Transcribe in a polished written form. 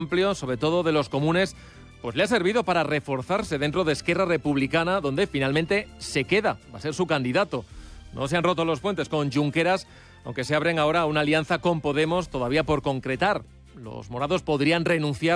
amplio, sobre todo de los comunes, pues le ha servido para reforzarse dentro de Esquerra Republicana, donde finalmente se queda, va a ser su candidato. No se han roto los puentes con Junqueras, aunque se abren ahora una alianza con Podemos todavía por concretar. Los morados podrían renunciar